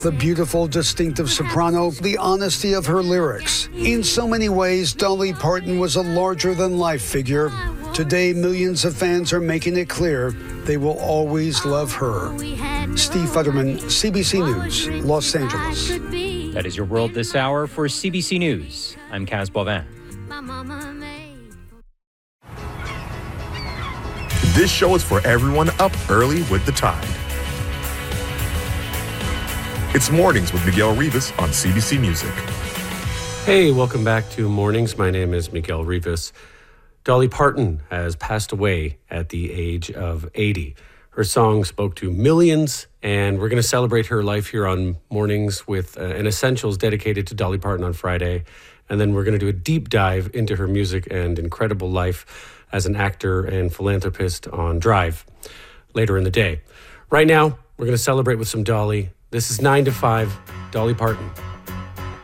The beautiful, distinctive soprano, the honesty of her lyrics. In so many ways, Dolly Parton was a larger-than-life figure. Today, millions of fans are making it clear they will always love her. Steve Futterman, CBC News, Los Angeles. That is your world this hour. For CBC News, I'm Kaz Bovin. This show is for everyone up early with the tide. It's Mornings with Miguel Rivas on CBC Music. Hey, welcome back to Mornings. My name is Miguel Rivas. Dolly Parton has passed away at the age of 80. Her song spoke to millions, and we're going to celebrate her life here on Mornings with an Essentials dedicated to Dolly Parton on Friday. And then we're going to do a deep dive into her music and incredible life as an actor and philanthropist on Drive later in the day. Right now, we're going to celebrate with some Dolly. This is 9 to 5, Dolly Parton.